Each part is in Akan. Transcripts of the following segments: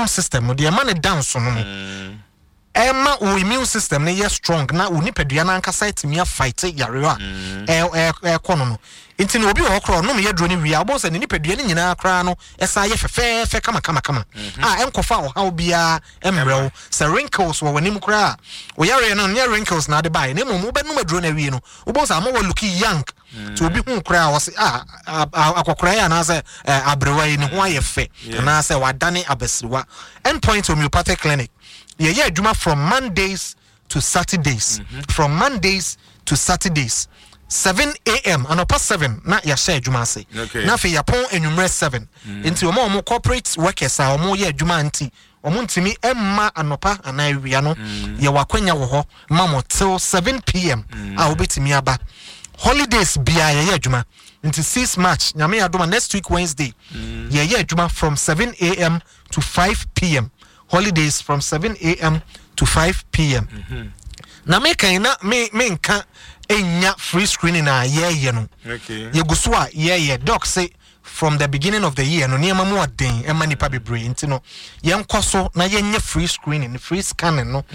immune system the man down so no Emma o immune system ne strong na o nipadua na ankasa itimi fight yarewa kono no nti no obi wo kro no me yedro ne wi abo se ne nipadua ne nyina kra no esa ye fefefe kama enkofa o ha obia emrew se wrinkles wo wanim kra o yare no ne wrinkles na de bai ne mo be no madro na wi no obo se amawo look young to obi hu kra wo se akokora ya na se abrewai ne ho ayefe na se wadane abesiwa endpoint homeopathic clinic yeah juma from Mondays to Saturdays from Mondays to Saturdays 7 a.m. and up 7 na ya share juma say na fe yapon enumere 7 nti omo corporate workers a omo ye juma nti omo ntimi emma anopa anawia no ye wakwanya wo ho mamo till 7 p.m. a obetimi aba holidays bia ye juma nti 6 March nyame adoma next week Wednesday ye juma from 7 a.m. to 5 p.m. holidays from 7 a.m. to 5 p.m. Na me kan na me nka enya free screening na ye no. Okay. Ye guswa ye doc say from the beginning of the year no niema mu aden emma nipa bebre nti no ye nkoso na ye nya free screening free scanning no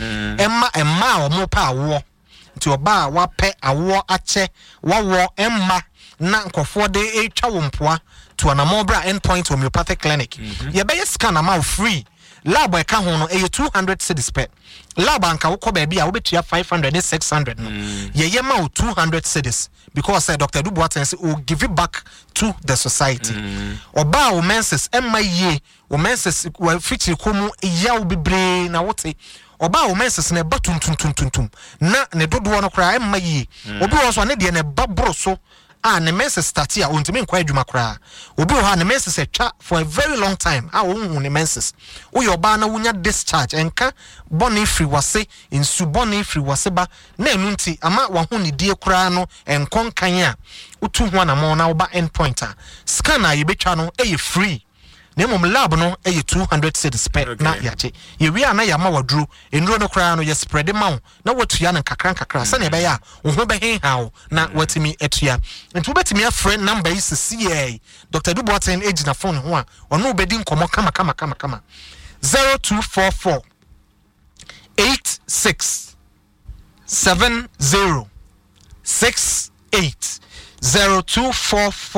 emma o mo pa awo nti oba wa pe awo ache wo emma na nkofo de etwa wo mpoa to anamobra endpoint homeopathic clinic ye be scan am free lab e ka ho no e 200 cedis per lab anka wo ko ba bia wo betua 500 and 600 no ye ma 200 cedis because Dr. Dubois say will give it back to the society oba wo menses emma ye wo menses wo fiti komu ya wo bebre na wote oba wo menses na ba tuntum na ne dodo no kra emma ye obi wo so ne de ne babro so ne menses start here ontimi nkwa adwuma kra obi ho ne menses etwa for a very long time wo ne menses wo yo ba na wunya discharge enka boni free wase insu boni free wase ba na enu nti ama wa ho ne die kra no enkon kan a utu ho na mo na wo ba endpoint a scan a ye betwa no free nemom lab no 200 cedis per na yache ye wi ana ya ma wadru enuro no kra no ye spread ma na watua na kakran se na be ya wo ho be hen hawo na watimi etua nti betimi afre number is CA Dr. Dubois age na phone ho a ono bedi nkomo kama 0244 86 70 68 0244